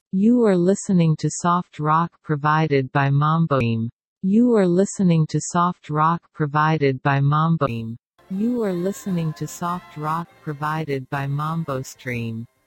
You are listening to soft rock provided by Mambo. You are listening to soft rock provided by Mambo. You are listening to soft rock provided by Mambo Stream.